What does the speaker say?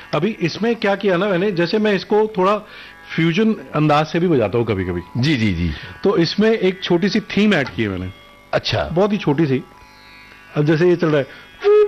अभी इसमें क्या किया ना मैंने, जैसे मैं इसको थोड़ा फ्यूजन अंदाज से भी बजाता हूँ कभी कभी। जी जी जी। तो इसमें एक छोटी सी थीम ऐड की है मैंने। अच्छा। बहुत ही छोटी सी। अब जैसे ये चल रहा है